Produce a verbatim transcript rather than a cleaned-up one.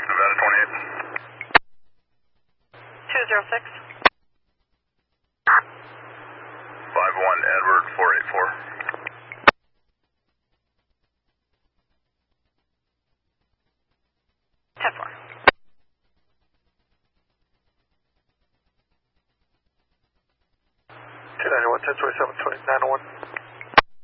Nevada twenty-eight. two zero six. five one Edward four eight four. ten four. two ninety-one, ten twenty-seven, nine oh one.